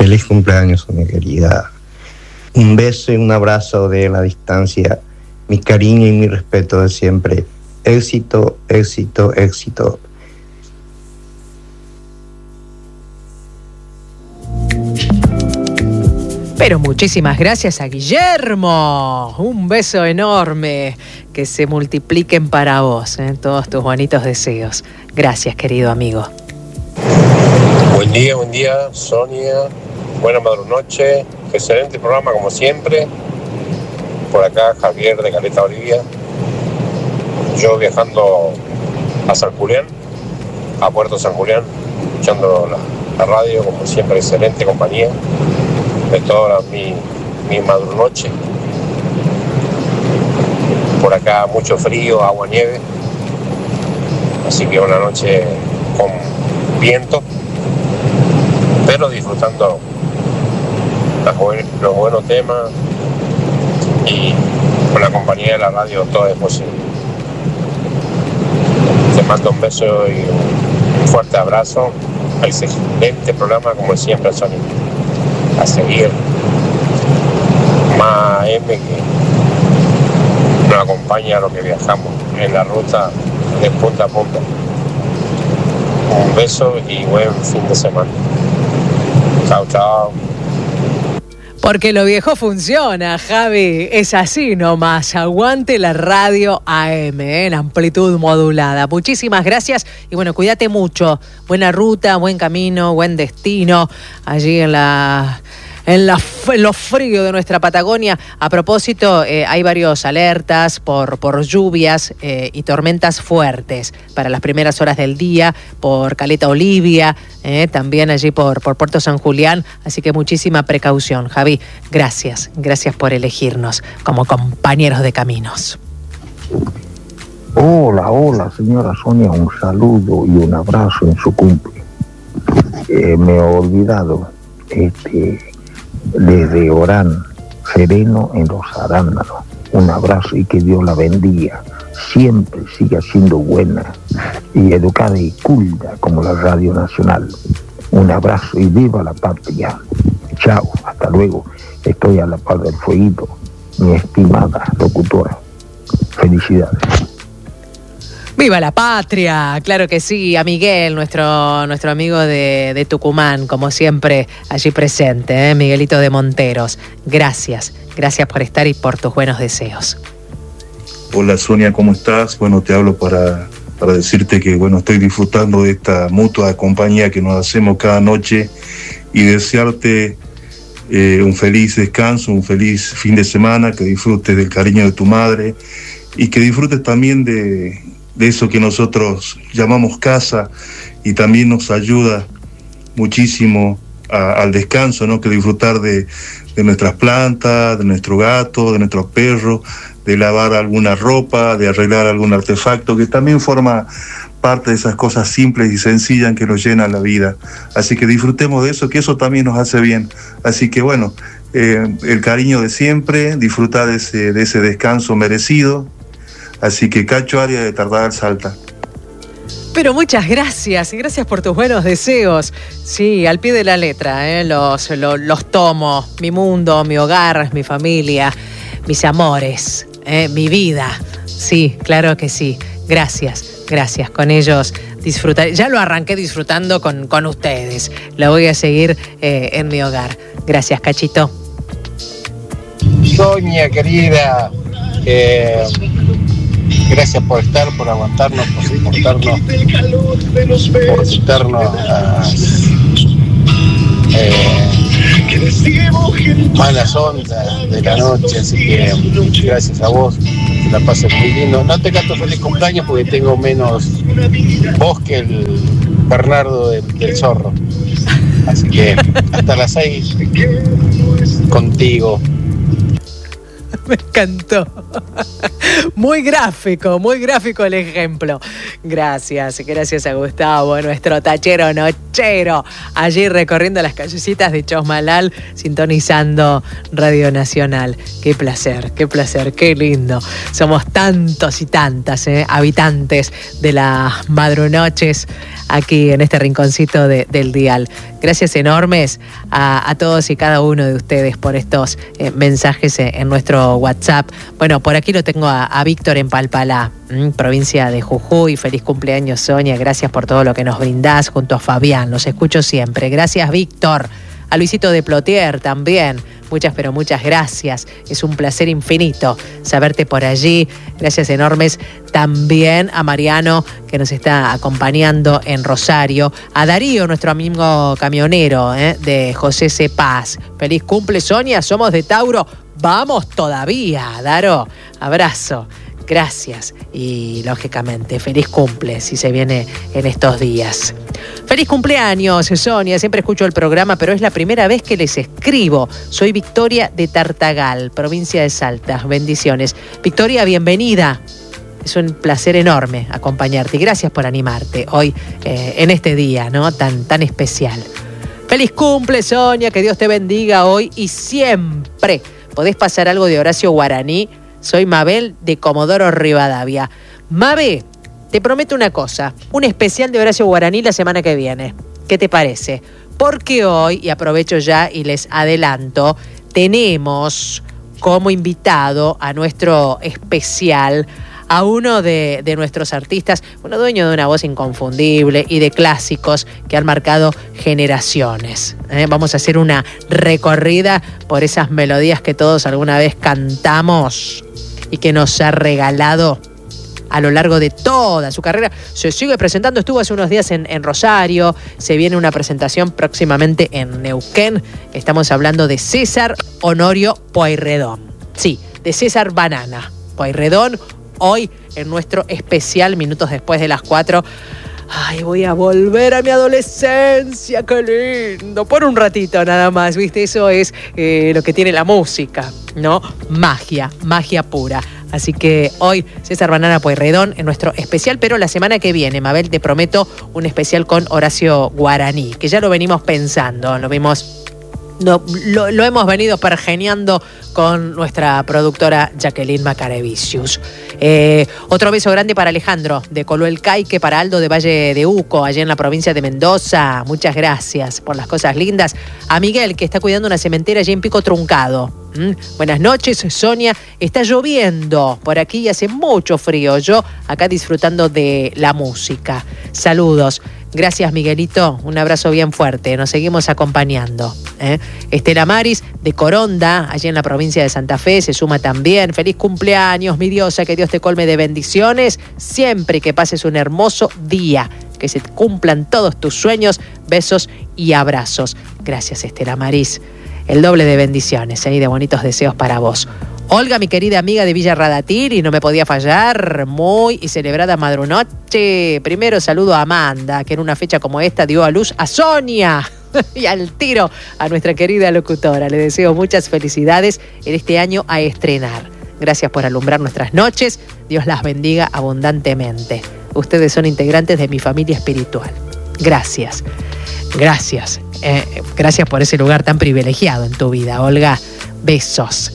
Feliz cumpleaños, mi querida. Un beso y un abrazo de la distancia. Mi cariño y mi respeto de siempre. Éxito, éxito, éxito. Pero muchísimas gracias a Guillermo. Un beso enorme. Que se multipliquen para vos, todos tus bonitos deseos. Gracias, querido amigo. Buen día, Sonia. Buena madrunoche. Excelente programa, como siempre. Por acá, Javier de Caleta, Bolivia. Yo viajando a San Julián, a Puerto San Julián, escuchando la radio, como siempre, excelente compañía de toda mi madrunoche. Por acá mucho frío, agua, nieve, así que una noche con viento, pero disfrutando los buenos temas y con la compañía de la radio todo es posible. Te mando un beso y un fuerte abrazo. Excelente programa como siempre, Sony. A seguir. Más M que nos acompaña a lo que viajamos en la ruta de punta a punta. Un beso y buen fin de semana. Chao, chao. Porque lo viejo funciona, Javi. Es así nomás. Aguante la radio AM, en amplitud modulada. Muchísimas gracias. Y bueno, cuídate mucho. Buena ruta, buen camino, buen destino. Allí en lo frío de nuestra Patagonia. A propósito, hay varios alertas por lluvias y tormentas fuertes para las primeras horas del día, por Caleta Olivia, también allí por Puerto San Julián, así que muchísima precaución. Javi, gracias por elegirnos como compañeros de caminos. Hola, señora Sonia, un saludo y un abrazo en su cumple. Me he olvidado, desde Orán, sereno en los arándanos. Un abrazo y que Dios la bendiga. Siempre siga siendo buena y educada y culta como la Radio Nacional. Un abrazo y viva la patria. Chao, hasta luego. Estoy a la par del fueguito, mi estimada locutora. Felicidades. ¡Viva la patria! Claro que sí, a Miguel, nuestro amigo de Tucumán, como siempre, allí presente, Miguelito de Monteros. Gracias por estar y por tus buenos deseos. Hola Sonia, ¿cómo estás? Bueno, te hablo para decirte que estoy disfrutando de esta mutua compañía que nos hacemos cada noche y desearte un feliz descanso, un feliz fin de semana, que disfrutes del cariño de tu madre y que disfrutes también de eso que nosotros llamamos casa y también nos ayuda muchísimo al descanso, ¿no? Que disfrutar de nuestras plantas, de nuestro gato, de nuestros perros, de lavar alguna ropa, de arreglar algún artefacto, que también forma parte de esas cosas simples y sencillas que nos llenan la vida. Así que disfrutemos de eso, que eso también nos hace bien. Así que el cariño de siempre, disfrutar de ese descanso merecido. Así que Cacho Arias de Tardal, Salta. Pero muchas gracias, y gracias por tus buenos deseos. Sí, al pie de la letra, los tomo. Mi mundo, mi hogar, mi familia, mis amores, mi vida. Sí, claro que sí. Gracias. Con ellos disfrutar. Ya lo arranqué disfrutando con ustedes. Lo voy a seguir en mi hogar. Gracias, Cachito. Sonia, querida, gracias por estar, por aguantarnos, por soportarnos, por quitarnos malas ondas de la noche, así que gracias a vos, que la pases muy lindo. No te canto feliz cumpleaños porque tengo menos voz que el Bernardo del Zorro, así que hasta las 6 contigo. Me encantó. Muy gráfico el ejemplo. Gracias a Gustavo, nuestro tachero nochero, allí recorriendo las callecitas de Chosmalal, sintonizando Radio Nacional. Qué placer, qué lindo. Somos tantos y tantas, habitantes de las madrunoches aquí en este rinconcito del dial. Gracias enormes a todos y cada uno de ustedes por estos mensajes en nuestro WhatsApp. Bueno, por aquí lo tengo a Víctor en Palpalá, provincia de Jujuy. Feliz cumpleaños, Sonia. Gracias por todo lo que nos brindás junto a Fabián. Los escucho siempre. Gracias, Víctor. A Luisito de Plotier también. Muchas gracias. Es un placer infinito saberte por allí. Gracias enormes también a Mariano, que nos está acompañando en Rosario. A Darío, nuestro amigo camionero de José C. Paz. Feliz cumple, Sonia. Somos de Tauro. Vamos todavía, Daro. Abrazo. Gracias y lógicamente feliz cumple si se viene en estos días. Feliz cumpleaños, Sonia. Siempre escucho el programa, pero es la primera vez que les escribo. Soy Victoria de Tartagal, provincia de Salta. Bendiciones. Victoria, bienvenida. Es un placer enorme acompañarte y gracias por animarte hoy en este día, ¿no? tan especial. Feliz cumple, Sonia. Que Dios te bendiga hoy y siempre. ¿Podés pasar algo de Horacio Guaraní? Soy Mabel de Comodoro Rivadavia. Mabe, te prometo una cosa, un especial de Horacio Guaraní la semana que viene. ¿Qué te parece? Porque hoy, y aprovecho ya y les adelanto, tenemos como invitado a nuestro especial a uno de nuestros artistas, dueño de una voz inconfundible y de clásicos que han marcado generaciones. Vamos a hacer una recorrida por esas melodías que todos alguna vez cantamos y que nos ha regalado a lo largo de toda su carrera. Se sigue presentando, estuvo hace unos días en Rosario, se viene una presentación próximamente en Neuquén. Estamos hablando de César Honorio Pueyrredón. Sí, de César Banana Pueyrredón. Hoy en nuestro especial, minutos después de las 4. Ay, voy a volver a mi adolescencia, qué lindo. Por un ratito nada más, ¿viste? Eso es lo que tiene la música, ¿no? Magia pura. Así que hoy César Banana Pueyrredón en nuestro especial, pero la semana que viene, Mabel, te prometo un especial con Horacio Guaraní, que ya lo venimos pensando, lo hemos venido pergeñando con nuestra productora Jacqueline Macarevicius. Otro beso grande para Alejandro de Coluel Caique, para Aldo de Valle de Uco, allá en la provincia de Mendoza. Muchas gracias por las cosas lindas. A Miguel, que está cuidando una cementera allí en Pico Truncado. Buenas noches, Sonia. Está lloviendo por aquí y hace mucho frío. Yo acá disfrutando de la música. Saludos. Gracias, Miguelito. Un abrazo bien fuerte. Nos seguimos acompañando. Estela Maris de Coronda, allí en la provincia de Santa Fe, se suma también. Feliz cumpleaños, mi diosa. Que Dios te colme de bendiciones. Siempre que pases un hermoso día. Que se cumplan todos tus sueños. Besos y abrazos. Gracias, Estela Maris. El doble de bendiciones y de bonitos deseos para vos. Olga, mi querida amiga de Villa Radatil, y no me podía fallar, muy y celebrada madrunoche. Primero saludo a Amanda, que en una fecha como esta dio a luz a Sonia. Y al tiro a nuestra querida locutora. Le deseo muchas felicidades en este año a estrenar. Gracias por alumbrar nuestras noches. Dios las bendiga abundantemente. Ustedes son integrantes de mi familia espiritual. Gracias. Gracias. Gracias por ese lugar tan privilegiado en tu vida, Olga. Besos.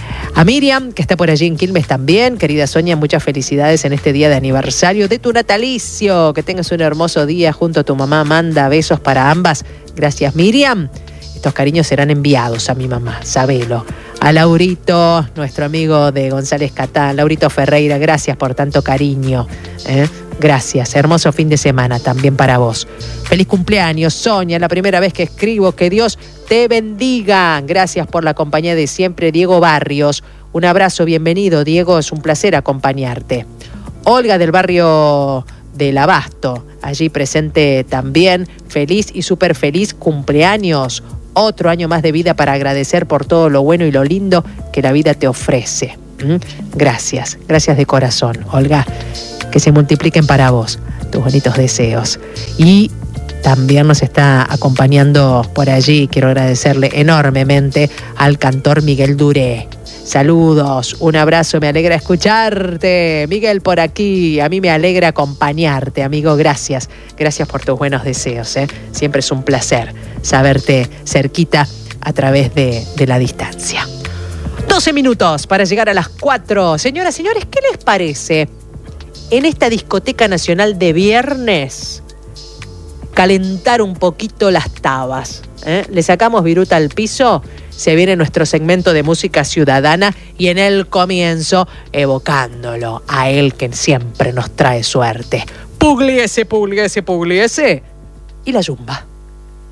A Miriam, que está por allí en Quilmes también. Querida Sonia, muchas felicidades en este día de aniversario de tu natalicio. Que tengas un hermoso día junto a tu mamá Amanda. Besos para ambas. Gracias, Miriam. Estos cariños serán enviados a mi mamá, sabelo. A Laurito, nuestro amigo de González Catán, Laurito Ferreira, gracias por tanto cariño. Gracias, hermoso fin de semana también para vos. Feliz cumpleaños, Sonia, la primera vez que escribo, que Dios te bendiga. Gracias por la compañía de siempre, Diego Barrios. Un abrazo, bienvenido, Diego, es un placer acompañarte. Olga del barrio del Abasto, allí presente también, feliz y súper feliz cumpleaños. Otro año más de vida para agradecer por todo lo bueno y lo lindo que la vida te ofrece. Gracias, gracias de corazón, Olga. Que se multipliquen para vos tus bonitos deseos. Y también nos está acompañando por allí, quiero agradecerle enormemente al cantor Miguel Duré. Saludos, un abrazo, me alegra escucharte. Miguel por aquí, a mí me alegra acompañarte, amigo, gracias. Gracias por tus buenos deseos, ¿eh? Siempre es un placer saberte cerquita a través de la distancia. 12 minutos para llegar a las 4. Señoras, señores, ¿qué les parece en esta discoteca nacional de viernes calentar un poquito las tabas? Le sacamos viruta al piso, se viene nuestro segmento de música ciudadana y en el comienzo evocándolo a él que siempre nos trae suerte. Pugliese, Pugliese, Pugliese y la yumba.